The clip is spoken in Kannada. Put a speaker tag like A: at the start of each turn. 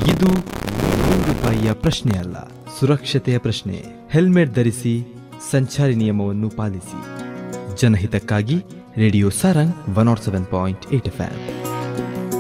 A: ಇದು ₹100 ಪ್ರಶ್ನೆ ಅಲ್ಲ, ಸುರಕ್ಷತೆಯ ಪ್ರಶ್ನೆ. ಹೆಲ್ಮೆಟ್ ಧರಿಸಿ, ಸಂಚಾರಿ ನಿಯಮವನ್ನು ಪಾಲಿಸಿ. ಜನಹಿತಕ್ಕಾಗಿ ರೇಡಿಯೋ ಸಾರಂಗ್ 107.8 FM.